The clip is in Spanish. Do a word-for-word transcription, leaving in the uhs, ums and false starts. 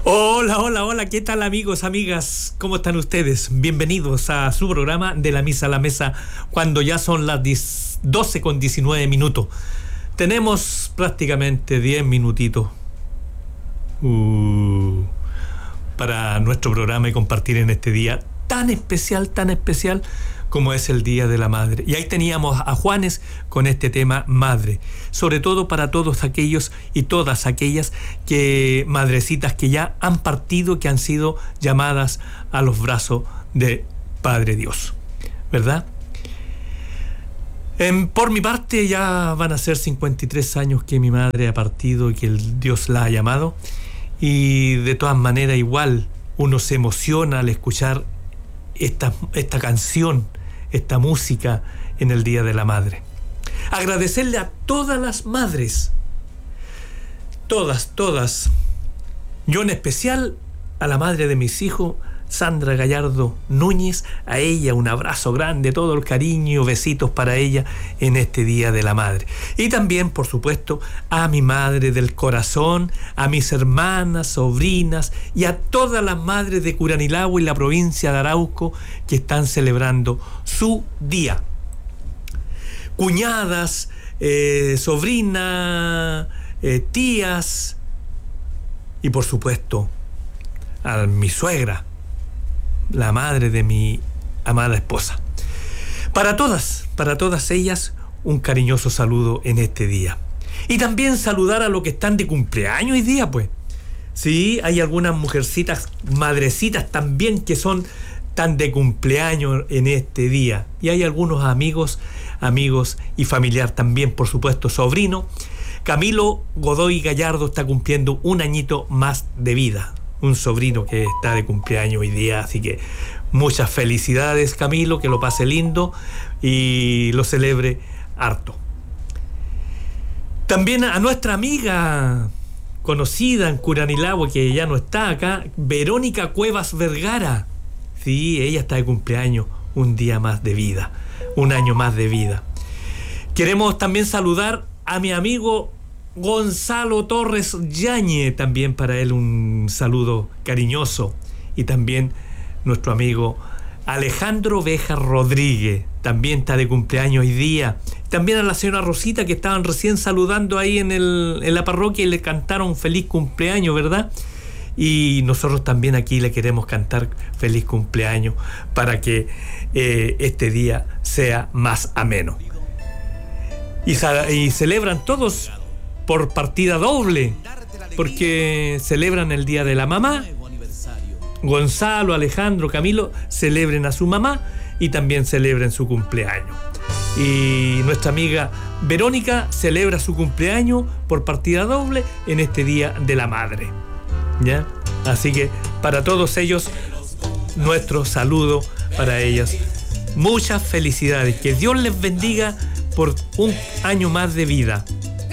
Hola, hola, hola, ¿qué tal amigos, amigas? ¿Cómo están ustedes? Bienvenidos a su programa De la Misa a la Mesa, cuando ya son las doce con diecinueve minutos. Tenemos prácticamente diez minutitos uh, para nuestro programa y compartir en este día tan especial, tan especial como es el Día de la Madre. Y ahí teníamos a Juanes con este tema madre, sobre todo para todos aquellos y todas aquellas que madrecitas que ya han partido, que han sido llamadas a los brazos de Padre Dios, ¿verdad? En, por mi parte ya van a ser cincuenta y tres años que mi madre ha partido y que el Dios la ha llamado, y de todas maneras igual uno se emociona al escuchar esta, esta canción, esta música en el Día de la Madre. Agradecerle a todas las madres, todas, todas. Yo en especial a la madre de mis hijos, Sandra Gallardo Núñez, a ella un abrazo grande, todo el cariño, besitos para ella en este Día de la Madre. Y también, por supuesto, a mi madre del corazón, a mis hermanas, sobrinas y a todas las madres de Curanilahue y la provincia de Arauco que están celebrando su día. Cuñadas, eh, sobrinas, eh, tías y, por supuesto, a mi suegra, la madre de mi amada esposa. Para todas, para todas ellas, un cariñoso saludo en este día. Y también saludar a los que están de cumpleaños hoy día, pues. Sí, hay algunas mujercitas, madrecitas también que son tan de cumpleaños en este día. Y hay algunos amigos, amigos y familiar también, por supuesto, sobrino. Camilo Godoy Gallardo está cumpliendo un añito más de vida. Un sobrino que está de cumpleaños hoy día, así que muchas felicidades, Camilo, que lo pase lindo y lo celebre harto. También a nuestra amiga conocida en Curanilahue, que ya no está acá, Verónica Cuevas Vergara. Sí, ella está de cumpleaños, un día más de vida, un año más de vida. Queremos también saludar a mi amigo Gonzalo Torres Yañe, también para él un saludo cariñoso. Y también nuestro amigo Alejandro Beja Rodríguez, también está de cumpleaños hoy día. También a la señora Rosita, que estaban recién saludando ahí en, el, en la parroquia y le cantaron feliz cumpleaños, ¿verdad? Y nosotros también aquí le queremos cantar feliz cumpleaños para que eh, este día sea más ameno. Y, y celebran todos por partida doble, porque celebran el Día de la Mamá. Gonzalo, Alejandro, Camilo celebren a su mamá y también celebren su cumpleaños. Y nuestra amiga Verónica celebra su cumpleaños por partida doble en este Día de la Madre, ¿ya? Así que para todos ellos, nuestro saludo para ellos. Muchas felicidades, que Dios les bendiga por un año más de vida.